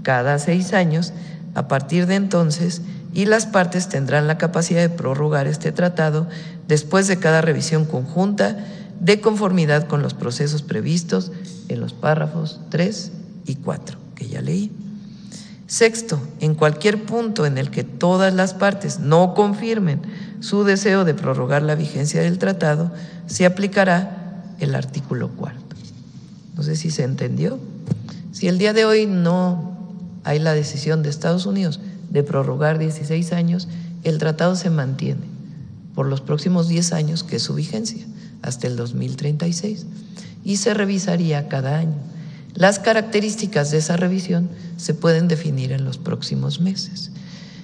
cada 6 años a partir de entonces, y las partes tendrán la capacidad de prorrogar este tratado después de cada revisión conjunta de conformidad con los procesos previstos en los párrafos 3 y 4, que ya leí. Sexto, en cualquier punto en el que todas las partes no confirmen su deseo de prorrogar la vigencia del tratado, se aplicará el artículo 4. No sé si se entendió. Si el día de hoy no hay la decisión de Estados Unidos de prorrogar 16 años, el tratado se mantiene por los próximos 10 años, que es su vigencia, hasta el 2036, y se revisaría cada año. Las características de esa revisión se pueden definir en los próximos meses.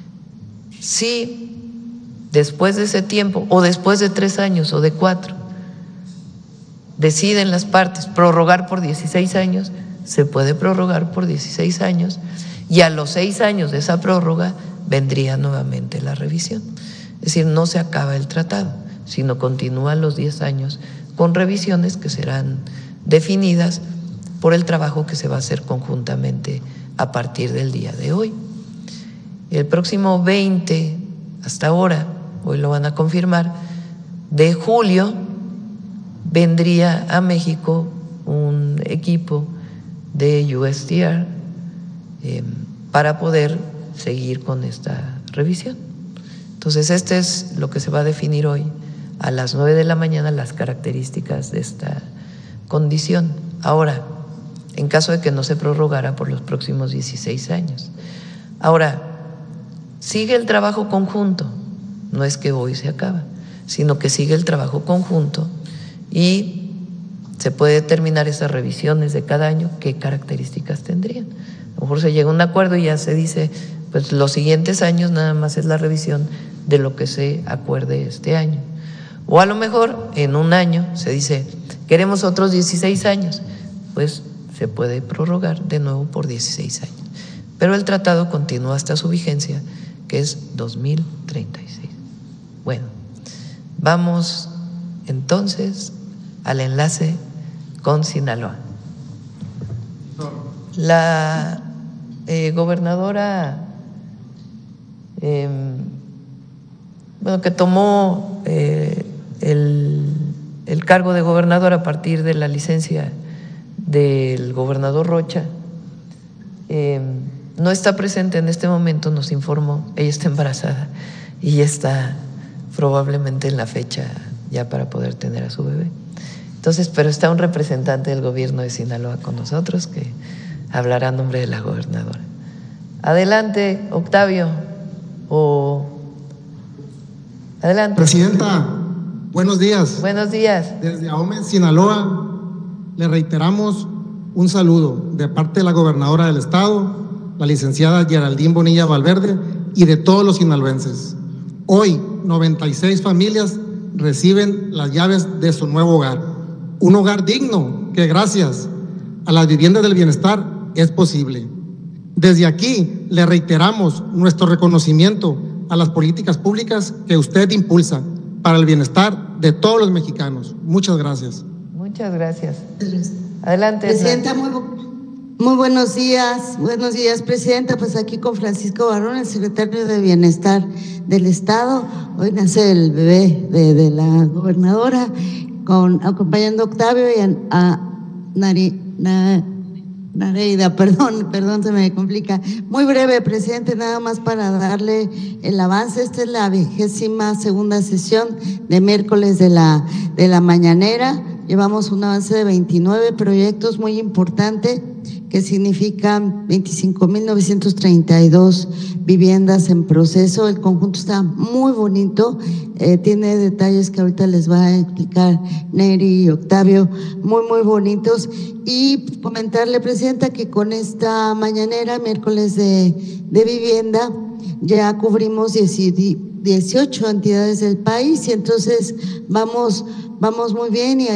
Si después de ese tiempo, o después de 3 años o de 4, deciden las partes prorrogar por 16 años, se puede prorrogar por 16 años, y a los 6 años de esa prórroga vendría nuevamente la revisión. Es decir, no se acaba el tratado, sino continúan los 10 años con revisiones que serán definidas por el trabajo que se va a hacer conjuntamente a partir del día de hoy. El próximo 20, hasta ahora, hoy lo van a confirmar, de julio vendría a México un equipo de USTR para poder seguir con esta revisión. Entonces, este es lo que se va a definir hoy a las 9 de la mañana, las características de esta condición. Ahora, en caso de que no se prorrogara por los próximos 16 años. Ahora, sigue el trabajo conjunto, no es que hoy se acaba, sino que sigue el trabajo conjunto y se puede determinar esas revisiones de cada año, qué características tendrían. A lo mejor se llega a un acuerdo y ya se dice, pues los siguientes años nada más es la revisión de lo que se acuerde este año. O a lo mejor en un año se dice, queremos otros 16 años, pues se puede prorrogar de nuevo por 16 años. Pero el tratado continúa hasta su vigencia, que es 2036. Bueno, vamos entonces al enlace con Sinaloa. La gobernadora, que tomó el cargo de gobernadora a partir de la licencia del gobernador Rocha, no está presente en este momento, nos informó, ella está embarazada y ya está probablemente en la fecha ya para poder tener a su bebé. Entonces, pero está un representante del gobierno de Sinaloa con nosotros que hablará a nombre de la gobernadora. Adelante, Octavio. Adelante. Presidenta, buenos días. Buenos días. Desde Ahome, Sinaloa, le reiteramos un saludo de parte de la gobernadora del estado, la licenciada Geraldine Bonilla Valverde, y de todos los sinaloenses. Hoy, 96 familias reciben las llaves de su nuevo hogar. Un hogar digno que gracias a las viviendas del bienestar es posible. Desde aquí le reiteramos nuestro reconocimiento a las políticas públicas que usted impulsa para el bienestar de todos los mexicanos. Muchas gracias. Muchas gracias. Adelante. Presidenta, muy buenos días. Buenos días, Presidenta. Pues aquí con Francisco Barrón, el secretario de Bienestar del Estado. Hoy nace el bebé de la gobernadora, acompañando a Octavio y a Nareida, perdón, se me complica. Muy breve, presidente, nada más para darle el avance. Esta es la 22ª sesión de miércoles de la mañanera. Llevamos un avance de 29 proyectos muy importante, que significan 25,932 viviendas en proceso. El conjunto está muy bonito, tiene detalles que ahorita les va a explicar Neri y Octavio, muy bonitos. Y comentarle, Presidenta, que con esta mañanera, miércoles de vivienda, ya cubrimos 18 entidades del país, y entonces vamos muy bien. Y